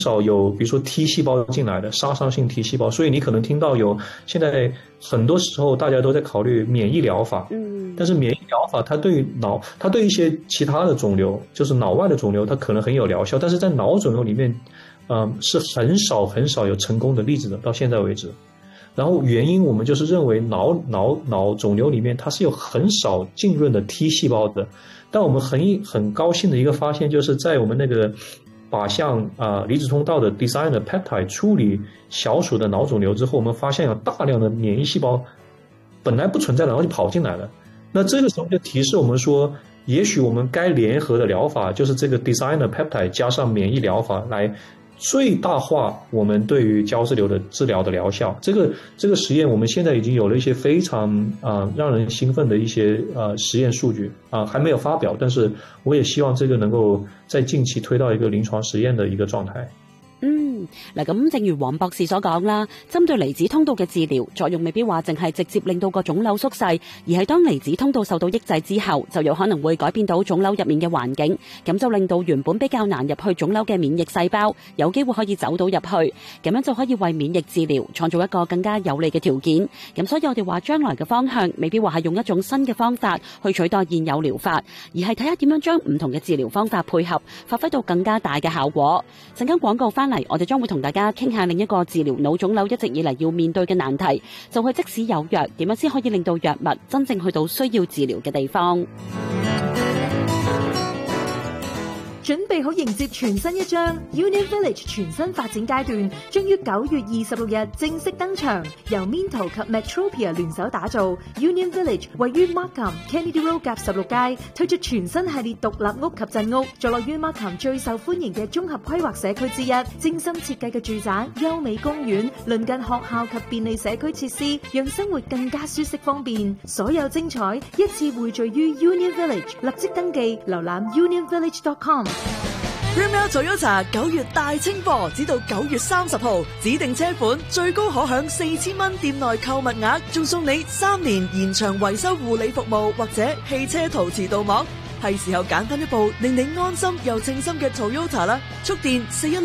少有比如说 T 细胞进来的杀伤性 T 细胞，所以你可能听到有现在很多时候大家都在考虑免疫疗法，但是免疫疗法它对于它对一些其他的肿瘤，就是脑外的肿瘤，它可能很有疗效，但是在脑肿瘤里面，是很少有成功的例子的，到现在为止。然后原因我们就是认为脑肿瘤里面它是有很少浸润的 T 细胞的，但我们很高兴的一个发现就是在我们那个靶向离子通道的 designer peptide 处理小鼠的脑肿瘤之后，我们发现有大量的免疫细胞本来不存在的，然后就跑进来了。那这个时候就提示我们说，也许我们该联合的疗法就是这个 designer peptide 加上免疫疗法来最大化我们对于胶质瘤的治疗的疗效。这个实验我们现在已经有了一些非常让人兴奋的一些实验数据还没有发表，但是我也希望这个能够在近期推到一个臨床實驗的一個狀態。 嗱，咁正如黃博士所講啦，針對離子通道嘅治療作用未必話淨係直接令到個腫瘤縮細，而係當離子通道受到抑制之後，就有可能會改變到腫瘤入面嘅環境，咁就令到原本比較難入去腫瘤嘅免疫細胞有機會可以走到入去，咁樣就可以為免疫治療創造一個更加有利嘅條件。咁所以我哋話將來嘅方向未必話係用一種新嘅方法去取代現有療法，而係睇下點樣將唔同嘅治療方法配合，發揮到更加大嘅效果。陣間廣告翻嚟，我哋將會同大家傾下另一個治療腦腫瘤一直以嚟要面對嘅難題，就係即使有藥，點樣先可以令到藥物真正去到需要治療嘅地方。 準備好迎接全新一章 Union Village 全新發展階段，將於9月26日正式登場。由 Minto 及 Metropia 聯手打造 Union Village， 位於 Markham Kennedy Road 夾16街，推出全新系列獨立屋及鎮屋，坐落於 Markham 最受歡迎嘅綜合規劃社區之一。精心設計嘅住宅、優美公園、鄰近學校及便利社區設施，讓生活更加舒適方便。所有精彩一次匯聚於 Union Village， 立即登記瀏覽 unionvillage.com。 Brimell Toyota 9月大清貨，只到9月30號，指定車款最高可享4000蚊店內購物額，仲送你3年延長維修護理服務或者汽車陶瓷鍍膜。係時候揀翻一部令你安心又稱心嘅 Toyota 啦！速電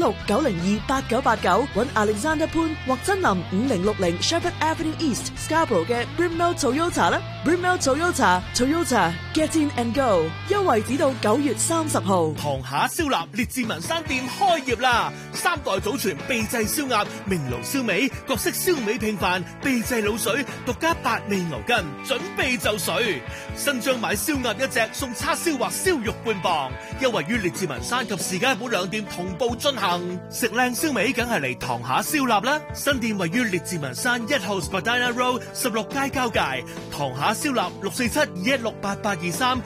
416-902-8989，揾 Alexander 潘或真林5060 Shepherd Avenue East Scarborough 嘅 Brimell Toyota 啦。Brimell Toyota Get in and go， 優惠只到9月30號。 塘下燒臘列治文山店開業啦！3代祖傳秘製燒鴨、明爐燒味、各式燒味拼飯、秘製滷水、獨家8味牛筋，準備就緒。新張買燒鴨1隻送叉燒或燒肉半磅，優惠於列治文山及士嘉堡2店同步進行。食靚燒味梗係嚟塘下燒臘啦！新店位於列治文山1號 Spadina Road 16街交界。塘下燒臘647-216-8823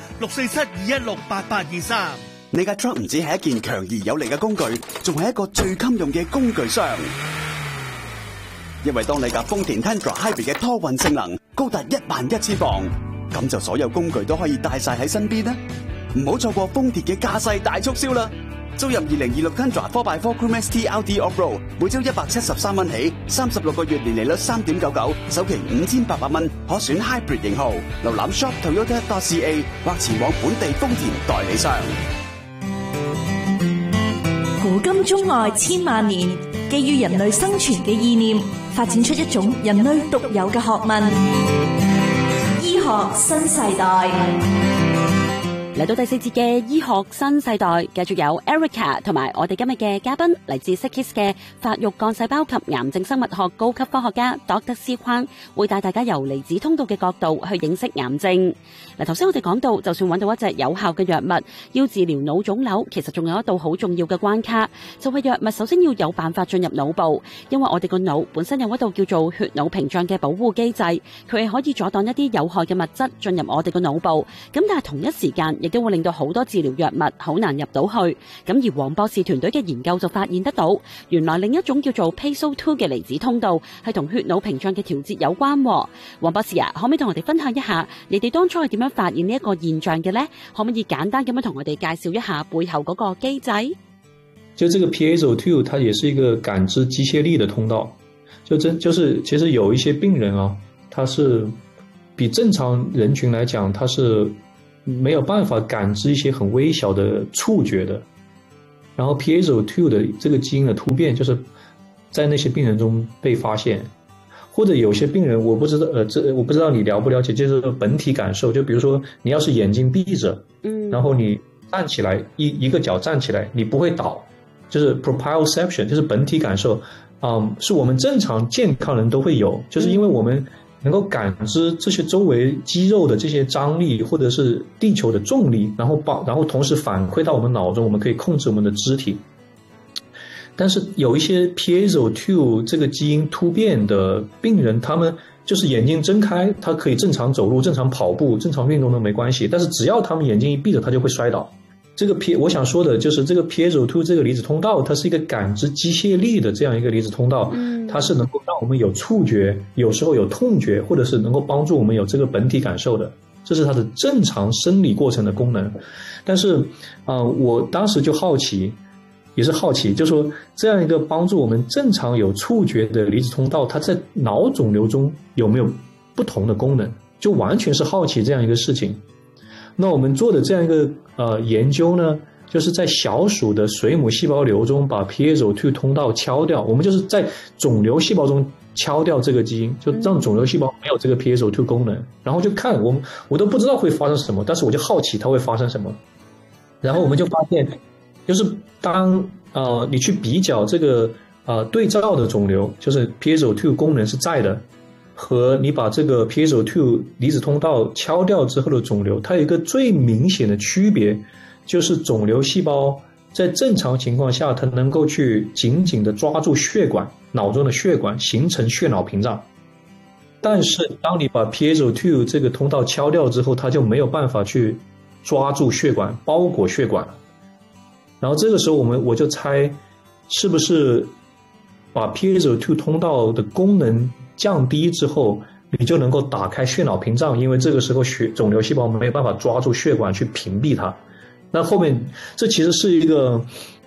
647-216-8823。 你架 truck 唔止係一件強而有力嘅工具，仲係一個最襟用嘅工具箱。因為當你架豐田 Tundra Hybrid 嘅拖運性能高達11000磅，咁就所有工具都可以帶晒喺身邊啦。唔好錯過豐田嘅駕駛大促銷啦！租入2026 Tundra 4x4 Crew ST LT Off-Road， 每周173蚊起，36個月年利率 3.99%， 首期5800蚊，可選 Hybrid 型號。瀏覽 shoptoyota.ca 或前往本地豐田代理商。 古今中外千萬年，基於人類生存嘅意念，發展出一種人類獨有嘅學問——醫學新世代。 嚟到第4節嘅醫學新世代，繼續有 Erica 同埋我哋今日嘅嘉賓嚟自 SickKids 嘅發育幹細胞及癌症生物學高級科學家 Dr. C 框，會帶大家由離子通道嘅角度去認識癌症。嗱，頭先我哋講到，就算揾到一隻有效嘅藥物，要治療腦腫瘤，其實仲有一道好重要嘅關卡，就係藥物首先要有辦法進入腦部，因為我哋個腦本身有一道叫做血腦屏障嘅保護機制，佢係可以阻擋一啲有害嘅物質進入我哋個腦部。咁但係同一時間亦都會令到好多治療藥物好難入到去。咁而黃博士團隊嘅研究就發現得到，原來另一種叫做 PASO2 嘅離子通道係同血腦屏障嘅調節有關。黃博士啊，可唔可以同我哋分享一下你哋當初係點樣發現呢一個現象嘅呢？可唔可以簡單咁樣同我哋介紹一下背後嗰個機制？ 就這個 PASO2 它也是一個感知機械力的通道，就是其實有一些病人啊，他是比正常人群來講，他是沒有辦法感知一些很微小的觸覺的。 然后 PaSO2 的这个基因的突变就是在那些病人中被发现。或者有些病人我不知道你了不了解，就是本体感受，就比如说你要是眼睛闭着，然后你站起来一个脚站起来，你不会倒，就是 proprioception， 就是本体感受，是我们正常健康人都会有，就是因为我们能够感知这些周围肌肉的这些张力或者是地球的重力，然后同时反馈到我们脑中，我们可以控制我们的肢体。但是有一些 PaSO2 这个基因突变的病人，他们就是眼睛睁开，他可以正常走路、正常跑步、正常运动都没关系，但是只要他们眼睛一闭着，他就会摔倒。我想说的就是这个 PaSO2 这个离子通道，它是一个感知机械力的这样一个离子通道，它是能够让我们有触觉，有时候有痛觉，或者是能够帮助我们有这个本体感受的，这是它的正常生理过程的功能。但是我当时就也是好奇，就是说这样一个帮助我们正常有触觉的离子通道，它在脑肿瘤中有没有不同的功能，就完全是好奇这样一个事情。那我们做的这样一个研究呢，就是在小鼠的水母细胞瘤中把 PaSO2 通道敲掉，我们就是在肿瘤细胞中敲掉这个基因，就让肿瘤细胞没有这个 PaSO2 功能，然后就看我都不知道会发生什么，但是我就好奇它会发生什么。然后我们就发现，就是当你去比较这个对照的肿瘤，就是 PaSO2 功能是在的，和你把这个 PaSO2 离子通道敲掉之后的肿瘤，它有一个最明显的区别，就是肿瘤细胞在正常情况下，它能够去紧紧的抓住血管，脑中的血管，形成血脑屏障。但是当你把 PaSO2 这个通道敲掉之后，它就没有办法去抓住血管，包裹血管了。然后这个时候我就猜，是不是把 PaSO2 通道的功能降低之后，你就能够打开血脑屏障，因为这个时候肿瘤细胞没有办法抓住血管去屏蔽它。那后面这其实是一个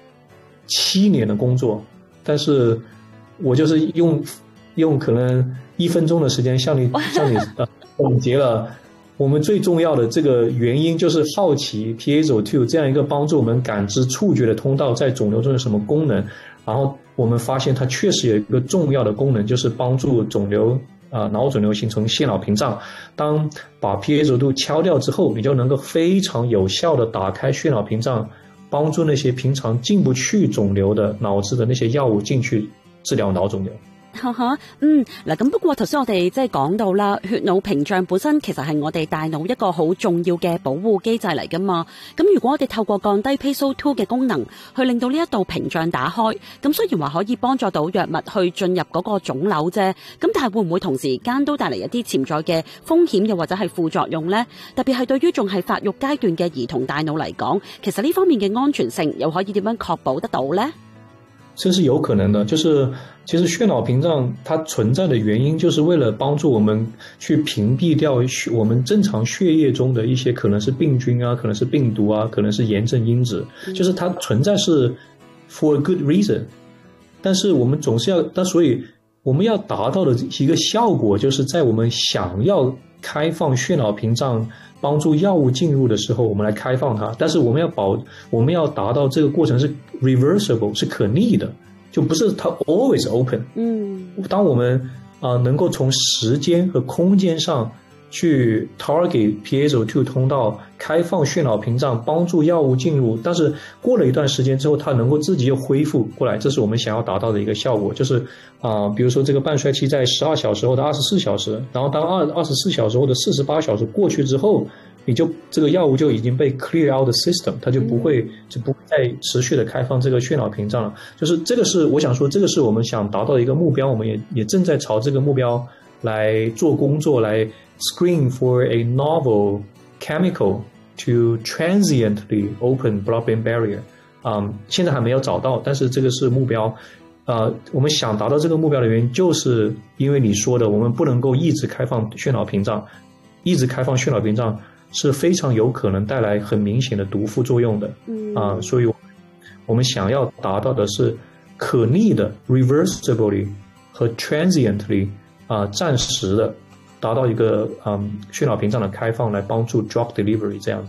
7年的工作，但是我就是用可能1分钟的时间向你总结了我们最重要的这个原因，就是好奇 PaSO2 这样一个帮助我们感知触觉的通道在肿瘤中有什么功能，然后我们发现它确实有一个重要的功能，就是帮助脑肿瘤形成血脑屏障。当把 PaSO2 敲掉之后，你就能够非常有效的打开血脑屏障，帮助那些平常進不去腫瘤的腦子的那些藥物進去治療腦腫瘤。 嗱，咁不過頭先我哋即係講到啦，血腦屏障本身其實係我哋大腦一個好重要嘅保護機制嚟噶嘛。咁如果我哋透過降低 PaSO2 嘅功能，去令到呢一道屏障打開，咁雖然話可以幫助到藥物去進入嗰個腫瘤啫，咁但係會唔會同時間都帶嚟一啲潛在嘅風險，又或者係副作用呢？特別係對於仲係發育階段嘅兒童大腦嚟講，其實呢方面嘅安全性又可以點樣確保得到呢？ 这是有可能的，就是其实血脑屏障它存在的原因，就是为了帮助我们去屏蔽掉我们正常血液中的一些可能是病菌啊，可能是病毒啊，可能是炎症因子，就是它存在是 for a good reason。但是我们总是所以我们要达到的一个效果，就是在我们想要开放血脑屏障帮助药物进入的时候，我们来开放它，但是我们要达到这个过程是 reversible， 是可逆的，就不是它 always open。当我们能够从时间和空间上去 target PaSO2 通道，开放血脑屏障，帮助药物进入，但是过了一段时间之后，它能够自己又恢复过来，这是我们想要达到的一个效果。就是比如说这个半衰期在12小时后的24小时，然后当24小时后的48小时过去之后，这个药物就已经被 clear out the system， 它就不会再持续的开放这个血脑屏障了。就是这个是我想说，这个是我们想达到的一个目标，我们也正在朝这个目标来做工作，来 screen for a novel chemical to transiently open blood-brain barrier。现在还没有找到，但是这个是目标。我们想达到这个目标的原因，就是因为你说的，我们不能够一直开放血脑屏障，一直开放血脑屏障是非常有可能带来很明显的毒副作用的。所以我们想要达到的是可逆的 reversibly 和 transiently 暂时的达到一个血脑屏障的开放，来帮助 drug delivery 这样子。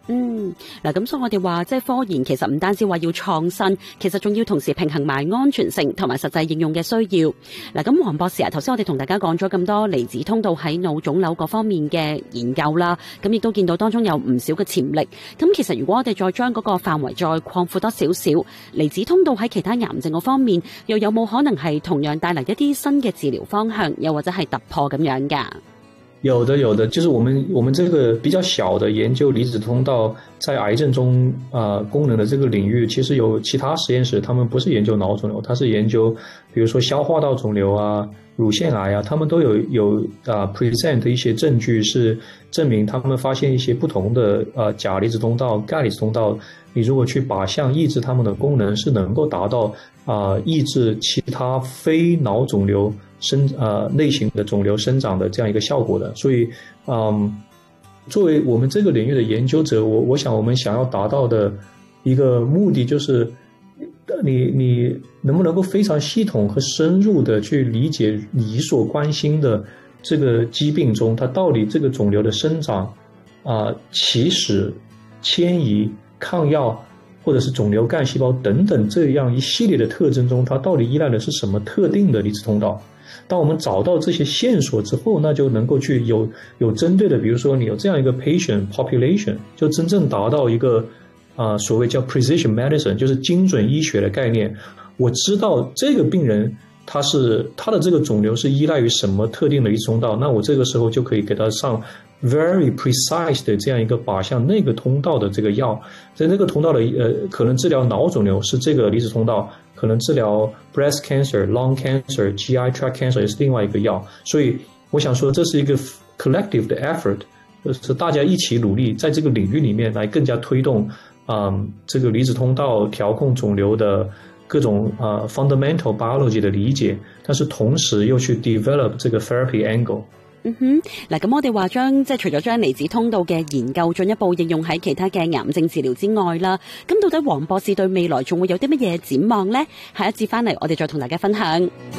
嗱，咁所以我哋話即係科研其實唔單止話要創新，其實仲要同時平衡埋安全性同埋實際應用嘅需要。嗱，咁黃博士啊，頭先我哋同大家講咗咁多離子通道喺腦腫瘤各方面嘅研究啦，咁亦都見到當中有唔少嘅潛力。咁其實如果我哋再將嗰個範圍再擴闊多少少，離子通道喺其他癌症嗰方面又有冇可能係同樣帶嚟一啲新嘅治療方向，又或者係突破咁樣㗎？ 有的，就是我们这个比较小的研究离子通道在癌症中功能的这个领域，其实有其他实验室，他们不是研究脑肿瘤，他是研究比如说消化道肿瘤啊、乳腺癌啊，他们都有present 一些证据，是证明他们发现一些不同的钾离子通道、钙离子通道，你如果去靶向抑制它们的功能，是能够达到抑制其他非脑肿瘤类型的肿瘤生长的这样一个效果的。所以作为我们这个领域的研究者，我想我们想要达到的一个目的就是你能不能够非常系统和深入的去理解你所关心的这个疾病中，它到底这个肿瘤的生长起始、迁移、抗药或者是肿瘤干细胞等等这样一系列的特征中，它到底依赖的是什么特定的离子通道。当我们找到这些线索之后，那就能够去有针对的，比如说你有这样一个 patient population， 就真正达到一个所谓叫 precision medicine， 就是精准医学的概念。我知道这个病人他的这个肿瘤是依赖于什么特定的离子通道，那我这个时候就可以给他上 very precise 的这样一个靶向那个通道的这个药。在那个通道的可能治疗脑肿瘤是这个离子通道，可能治疗 breast cancer、lung cancer、GI tract cancer 也是另外一个药。所以我想说这是一个 collective 的 effort， 就是大家一起努力在这个领域里面来更加推动这个离子通道调控肿瘤的各种fundamental biology 的理解，但是同時又去 develop 這個 therapy angle。 嗱，咁我哋話將即係除咗將離子通道嘅研究進一步應用喺其他嘅癌症治療之外啦，咁到底黃博士對未來仲會有啲乜嘢展望呢？下一節翻嚟我哋再同大家分享。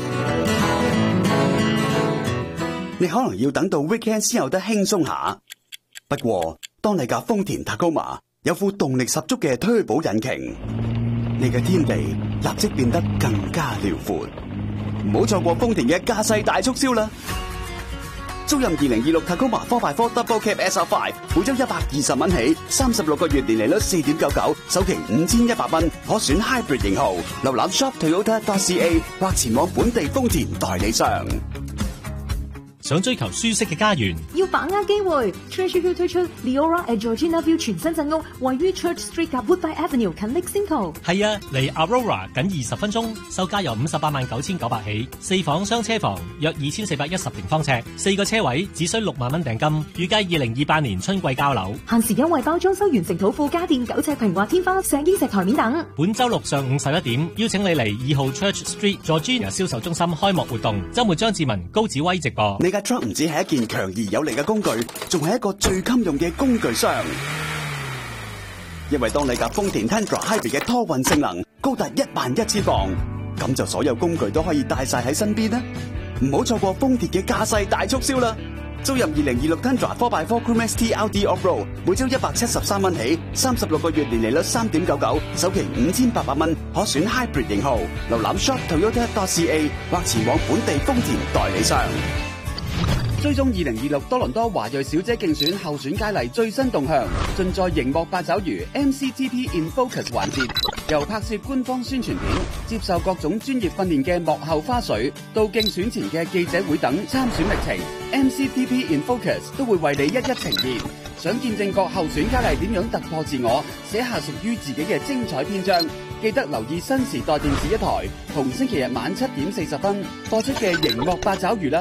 你可能要等到 weekend 先有得輕鬆下，不過當你架豐田 Tacoma 有副動力十足嘅推保引擎，你嘅天地立即變得更加遼闊。唔好錯過豐田嘅駕駛大促銷啦！租任2026 Tacoma 4x4 Double Cab SR5， 每周120蚊起，36個月年利率 4.99%， 首期5100蚊，可選 Hybrid 型號。瀏覽 shoptoyota.ca 或前往本地豐田代理商。 想追求舒適嘅家園， 要把握機會。Treasure Hill 推出 Leora at Georgina View 全新鎮屋，位於 Church Street 及 Woodbine Avenue 近 Lexington。 係啊，離 Aurora 僅20分鐘，售價由589900起，4房雙車房，約2410平方尺，4個車位，只需6萬蚊訂金，預計2028年春季交樓。 限時優惠包裝修完成土庫家電9尺平滑天花、石英石台面等。 本週六上午11點，邀請你嚟2號 Church Street Georgina 銷售中心開幕活動，週末張志文、高子威直播。 你嘅 truck 唔止係一件強而有力嘅工具，仲係一個最襟用嘅工具箱。因為當你架豐田 Tundra Hybrid 嘅拖運性能高達11000磅，咁就所有工具都可以帶晒喺身邊啦。唔好錯過豐田嘅駕駛大促銷啦！租任2026 Tundra 4x4 Crew ST LD Off-Road， 每周173蚊起，36個月年利率 3.99%， 首期5800蚊，可選 Hybrid 型號。瀏覽 shoptoyota.ca 或前往本地豐田代理商。追蹤2026多倫多華裔小姐競選候選佳麗最新動向，盡在熒幕八爪魚 MCTP in Focus 環節，由拍攝官方宣傳片、接受各種專業訓練嘅幕後花絮，到競選前嘅記者會等參選歷程 ，MCTP in Focus 都會為你一一呈現。想見證各候選佳麗點樣突破自我，寫下屬於自己嘅精彩篇章，記得留意新時代電視一台，同星期日晚7點40分播出嘅熒幕八爪魚啦。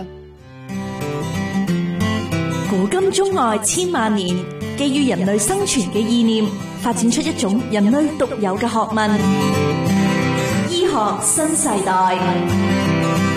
古今中外千萬年，基於人類生存嘅意念，發展出一種人類獨有嘅學問——醫學新世代。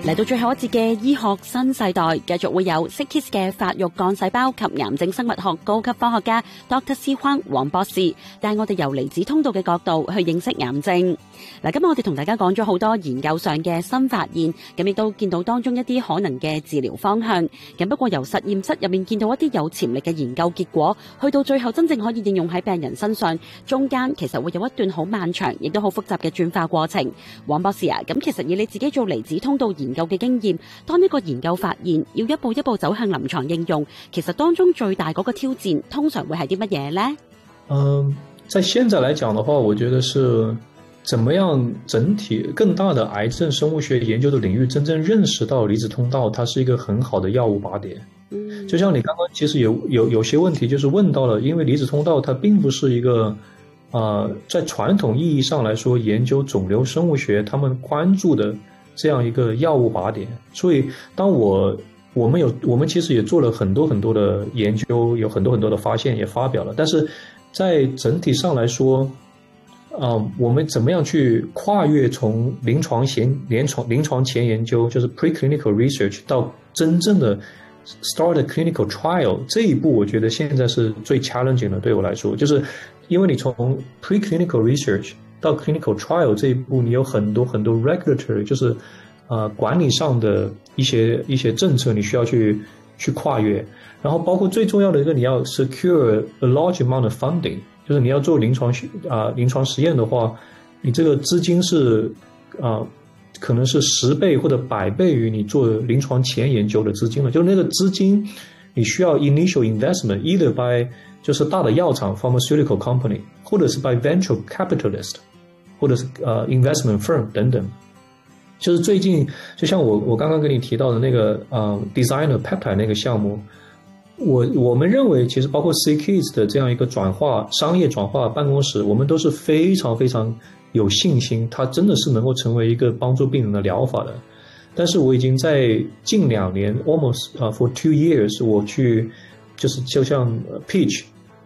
嚟到最後一節嘅醫學新世代，繼續會有 SickKids 嘅發育幹細胞及癌症生物學高級科學家 Dr. C. Huang 黃博士，帶我哋由離子通道嘅角度去認識癌症。嗱，今日我哋同大家講咗好多研究上嘅新發現，咁亦都見到當中一啲可能嘅治療方向。咁不過由實驗室入面見到一啲有潛力嘅研究結果，去到最後真正可以應用喺病人身上，中間其實會有一段好漫長，亦都好複雜嘅轉化過程。黃博士啊，咁其實以你自己做離子通道研究嘅經驗，當一個研究發現要一步一步走向臨床應用，其實當中最大嗰個挑戰通常會係啲乜嘢呢？ 在現在來講的話，我覺得是怎麼樣整體更大的癌症生物學研究的領域真正認識到離子通道它是一個很好的藥物靶點。就像你剛剛其實有些問題就是問到了，因為離子通道它並不是一個在傳統意義上來說研究腫瘤生物學他們關注的這樣一個藥物靶點，所以當我們其實也做了很多很多的研究，有很多很多的發現也發表了，但是在整體上來說，我們怎麼樣去跨越從臨床前研究，就是 preclinical research 到真正的 start a clinical trial 這一步，我覺得現在是最 challenging 的，對我來說，就是因為你從 preclinical research到 clinical trial 這一步，你有很多很多 regulatory， 就是管理上的一些政策你需要去跨越，然後包括最重要的一個，你要 secure a large amount of funding， 就是你要做臨床實驗的話，你這個資金是可能是10倍或者100倍於你做臨床前研究的資金了，就那個資金你需要 initial investment either by 就是大的藥廠 pharmaceutical company， 或者是 by venture capitalist， 或者是investment firm 等等。就是最近就像我剛剛跟你提到的那個designer peptide 那個項目，我們認為其實包括 SickKids 的這樣一個商業轉化辦公室，我們都是非常非常有信心它真的是能夠成為一個幫助病人的療法的。但是我已經在近2年 almost for 2 years 我去就像 pitch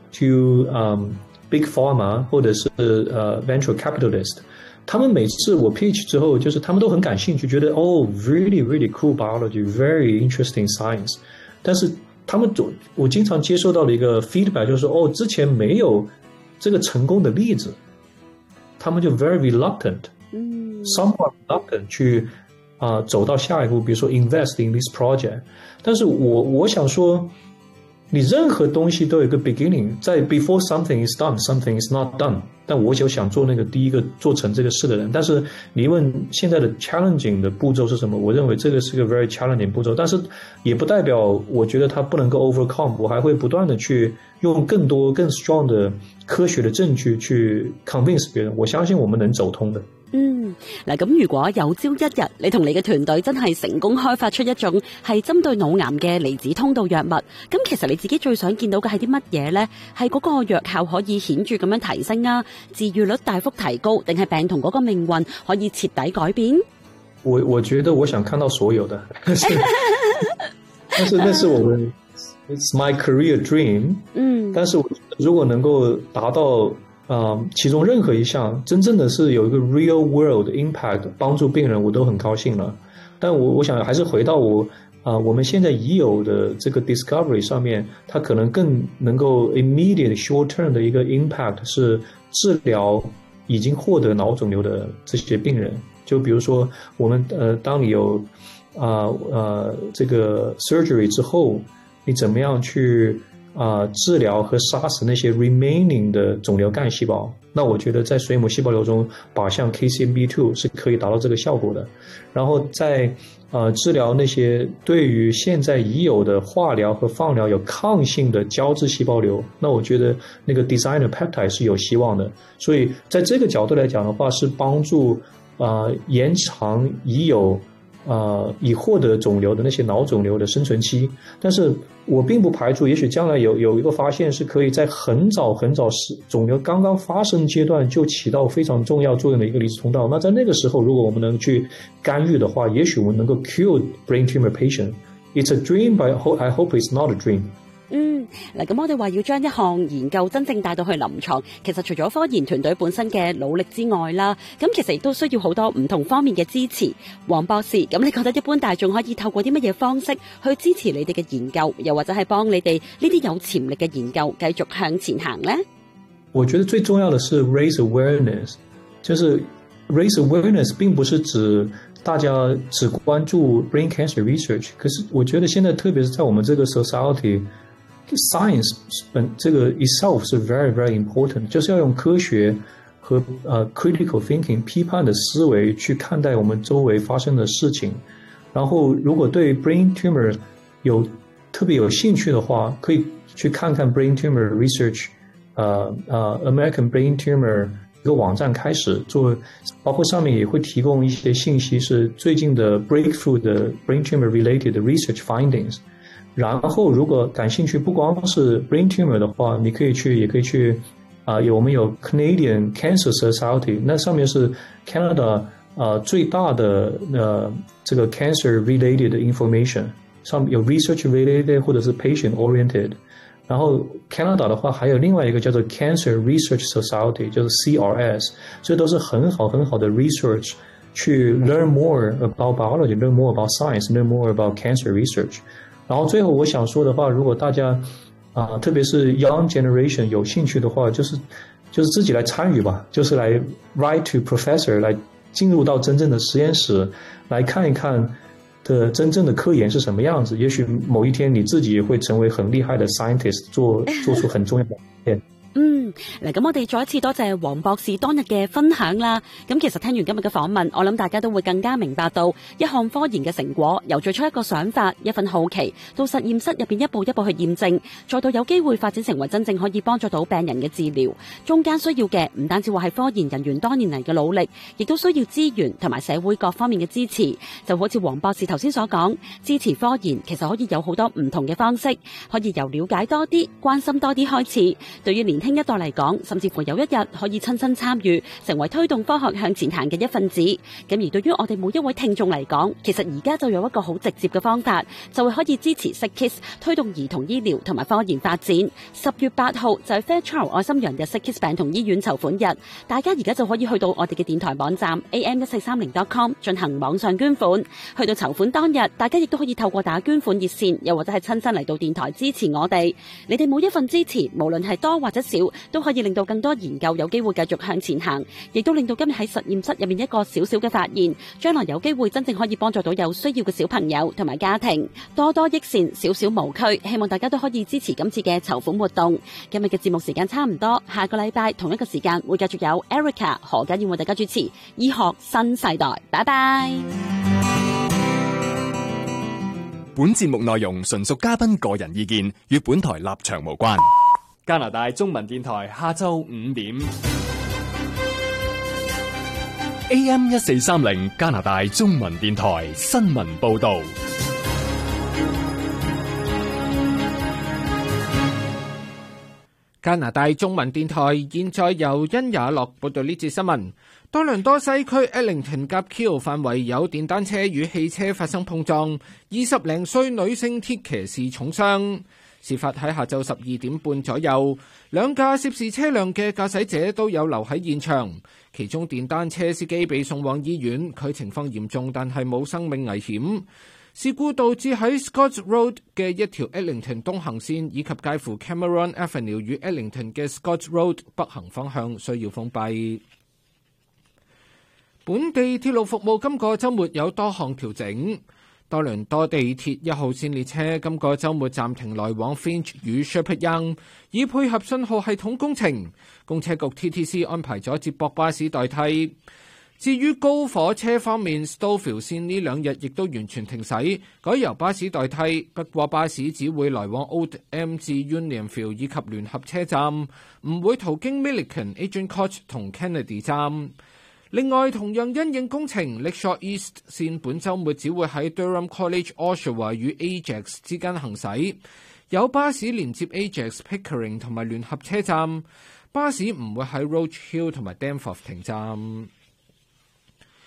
to big pharma 或者是venture capitalist，他們每次我 pitch 之後，就是他們都很感興趣，覺得really really cool biology， very interesting science。但是我經常接受到的一個 feedback 就是之前沒有這個成功的例子，他們就 very reluctant，somewhat reluctant 去走到下一步，比如說 invest in this project。但是我想說，你任何東西都有一個 beginning， 在 before something is done something is not done， 但我就想做那個第一個做成這個事的人。但是你問現在的 challenging 的步驟是什麼，我認為這個是個 very challenging 步驟，但是也不代表我覺得它不能夠 overcome， 我還會不斷的去用更多更 strong 的科學的證據去 convince 別人，我相信我們能走通的。 嗱，咁如果有朝一日你同你嘅團隊真係成功開發出一種係針對腦癌嘅離子通道藥物，咁其實你自己最想見到嘅係啲乜嘢呢？係嗰個藥效可以顯著咁樣提升啊，治癒率大幅提高，定係病童嗰個命運可以徹底改變？ 我覺得我想看到所有的，但是那是我們 It's my career dream。但是我覺得如果能夠達到其中任何一項真正的是有一個 real world impact 幫助病人，我都很高興了。但我想還是回到我們現在已有的這個 discovery 上面，它可能更能夠 immediate short term 的一個 impact 是治療已經獲得腦腫瘤的這些病人。就比如說我們當你有這個 surgery 之後，你怎麼樣去治療和殺死那些 remaining 的腫瘤幹細胞，那我覺得在水母細胞瘤中靶向 KCNB2 是可以達到這個效果的。然後在治療那些對於現在已有的化療和放療有抗性的膠質細胞瘤，那我覺得那個 designer peptide 是有希望的。所以在這個角度來講的話，是幫助延長已獲得腫瘤的那些腦腫瘤的生存期。但是我並不排除也許將來有一個發現是可以在很早腫瘤剛剛發生階段就起到非常重要作用的一個離子通道。那在那個時候如果我們能去干預的話，也許我們能夠 cure brain tumor patient。It's a dream, but I hope it's not a dream。 嗱，咁我哋話要將一項研究真正帶到去臨床，其實除咗科研團隊本身嘅努力之外啦，咁其實亦都需要好多唔同方面嘅支持。黃博士，咁你覺得一般大眾可以透過啲乜嘢方式去支持你哋嘅研究，又或者係幫你哋呢啲有潛力嘅研究繼續向前行呢？ 我覺得最重要的是 raise awareness， 就是 raise awareness 並不是指大家只關注 brain cancer research， 可是我覺得現在特別是在我們這個 society，science 這個 itself 是 very very important， 就是要用科學和critical thinking 批判的思維去看待我們周圍發生的事情。然後如果對 brain tumor 特別有興趣的話，可以去看看 brain tumor research American brain tumor 一個網站開始做，包括上面也會提供一些信息，是最近的 breakthrough 的 brain tumor related research findings。然後如果感興趣不光是 brain tumor 的話，你可以去，也可以去我們有 Canadian Cancer Society， 那上面是 Canada 最大的這個 cancer related information， 上面有 research related 或者是 patient oriented。然後 Canada 的話還有另外一個叫做 Cancer Research Society， 就是 CRS， 這都是很好的 research， 去 learn more about biology， learn more about science， learn more about cancer research。 然後最後我想說的話，如果大家特別是 young generation 有興趣的話，就是自己來參與吧，就是來 write to professor， 來進入到真正的實驗室，來看一看的真正的科研是什麼樣子，也許某一天你自己也會成為很厲害的 scientist， 做出很重要的貢獻。 嗱，咁我哋再一次多謝黃博士當日嘅分享啦。咁其實聽完今日嘅訪問，我諗大家都會更加明白到一項科研嘅成果，由最初一個想法、一份好奇，到實驗室入邊一步一步去驗證，再到有機會發展成為真正可以幫助到病人嘅治療，中間需要嘅唔單止話係科研人員多年嚟嘅努力，亦都需要資源同埋社會各方面嘅支持。就好似黃博士頭先所講，支持科研其實可以有好多唔同嘅方式，可以由了解多啲、關心多啲開始。對於年輕一代嚟講，甚至乎有一日可以親身參與，成為推動科學向前行嘅一份子。咁而對於我哋每一位聽眾嚟講，其實而家就有一個好直接嘅方法，就會可以支持 SickKids 推動兒童醫療同埋科研發展。10月8號就係 Fairchild 愛心洋日 SickKids 病童醫院籌款日，大家而家就可以去到我哋嘅電台網站 am1430.com 進行網上捐款。去到籌款當日，大家亦都可以透過打捐款熱線，又或者係親身嚟到電台支持我哋。你哋每一份支持，無論係多或者少，都可以令到更多研究有機會繼續向前行，亦都令到今日喺實驗室入面一個小小嘅發現，將來有機會真正可以幫助到有需要嘅小朋友同埋家庭。多多益善，少少無拘，希望大家都可以支持今次嘅籌款活動。今日嘅節目時間差唔多，下個禮拜同一個時間會繼續有 Erica 何家燕為大家主持醫學新世代。拜拜。 本節目內容純屬嘉賓個人意見，與本台立場無關。加拿大中文電台下晝5點 AM1430 加拿大中文電台新聞報道。 加拿大中文電台現在由殷雅樂報道呢節新聞。多倫多西區 Eglinton 夾 Keele 範圍有電單車與汽車發生碰撞，20零歲女性鐵騎士重傷。事發喺下晝12點半左右，兩架涉事車輛嘅駕駛者都有留喺現場，其中電單車司機被送往醫院，佢情況嚴重，但係冇生命危險。事故導致喺 Scotts Road 嘅一條 Eglinton 東行線以及介乎 Cameron Avenue 與 Eglinton 嘅 Scotts Road 北行方向需要封閉。本地鐵路服務今個週末有多項調整。多倫多地鐵1號線列車今個週末暫停來往 Finch 與 Sheppard Yonge， 以配合信號系統工程。公車局 TTC 安排咗接駁巴士代替。至於高火車方面 Stouffville 線呢兩日亦都完全停駛，改由巴士代替。不過巴士只會來往 Old M 至 Unionville 以及聯合車站，唔會途經 Milliken、Agincourt 同 Kennedy 站。另外，同樣因應工程 Lakeshore East 線本週末只會喺 Durham College Oshawa 與 Ajax 之間行駛，有巴士連接 Ajax、Pickering 同埋聯合車站，巴士唔會喺 Roach Hill 同埋 Danforth 停站。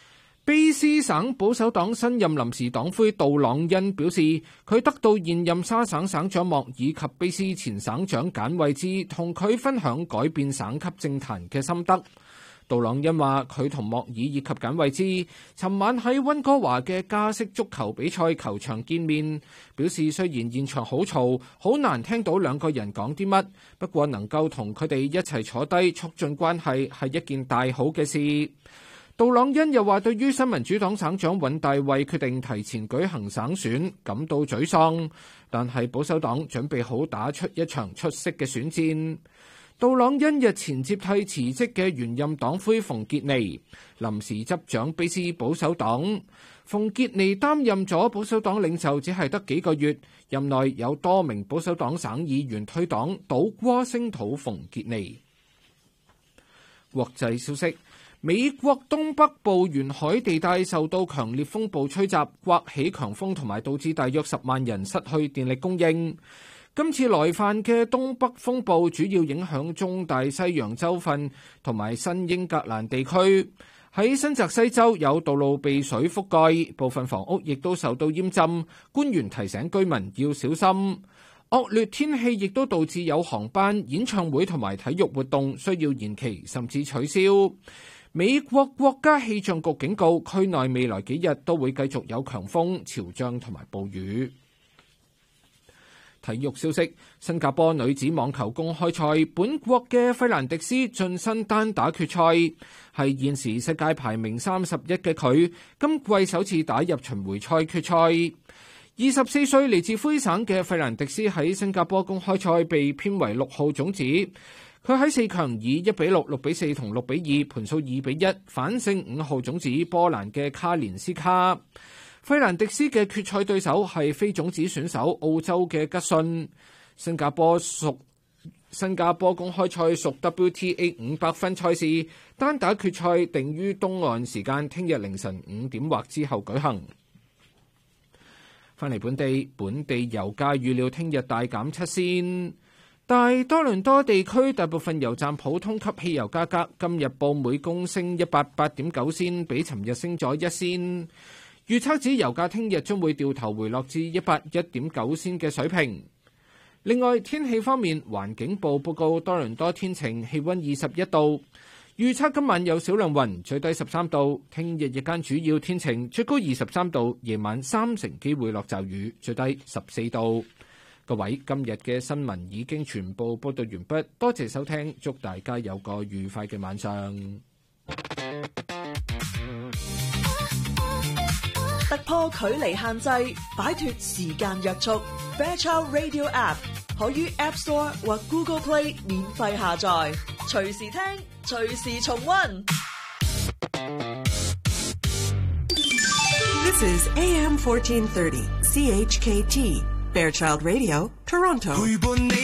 卑斯省保守黨新任臨時黨魁杜朗恩表示，佢得到現任沙省省長莫爾及卑斯前省長簡惠茲同佢分享改變省級政壇嘅心得。杜朗恩話：佢同莫爾以及簡惠茲尋晚喺溫哥華嘅加式足球比賽球場見面，表示雖然現場好嘈，好難聽到兩個人講啲乜，不過能夠同佢哋一齊坐低促進關係係一件大好嘅事。杜朗恩又話：對於新民主黨省長尹大衛決定提前舉行省選感到沮喪，但係保守黨準備好打出一場出色嘅選戰。杜朗恩日前接替辭職嘅原任黨魁馮傑尼，臨時執掌卑斯保守黨。馮傑尼擔任咗保守黨領袖只係得幾個月，任內有多名保守黨省議員推黨倒戈聲討馮傑尼。國際消息：美國東北部沿海地帶受到強烈風暴吹襲，颳起強風同埋導致大約10萬人失去電力供應。今次來犯嘅東北風暴主要影響中大西洋州份同埋新英格蘭地區。喺新澤西州有道路被水覆蓋，部分房屋亦都受到淹浸。官員提醒居民要小心。惡劣天氣亦都導致有航班、演唱會同埋體育活動需要延期甚至取消。美國國家氣象局警告，區內未來幾日都會繼續有強風、潮漲同埋暴雨。體育消息：新加坡女子網球公開賽，本國嘅費蘭迪斯晉身單打決賽，係現時世界排名31嘅佢，今季首次打入巡迴賽決賽。24歲嚟自魁省嘅費蘭迪斯喺新加坡公開賽被編為6號種子，佢喺4強以1比6、6比4同6比2盤數2比1反勝5號種子波蘭嘅卡連斯卡。費蘭迪斯嘅決賽對手係非種子選手澳洲嘅吉遜。新加坡公開賽屬 WTA 500分賽事，單打決賽定於東岸時間聽日凌晨5點或之後舉行。翻嚟本地油價預料聽日大減7仙。大多倫多地區大部分油站普通級汽油價格今日報每公升188.9仙，比尋日升咗1仙。預測指油價聽日將會掉頭回落至181.9仙嘅水平。另外天氣方面，環境部報告多倫多天晴，氣溫21度。預測今晚有少量雲，最低13度。聽日日間主要天晴，最高23度，夜晚3成機會落驟雨，最低14度。各位，今日嘅新聞已經全部報道完畢，多謝收聽，祝大家有個愉快嘅晚上。 突破距離限制，擺脫時間約束。Fairchild Radio App 可於 App Store 或 Google Play 免費下載，隨時聽，隨時重溫。 This is AM 1430 CHKT Fairchild Radio, Toronto.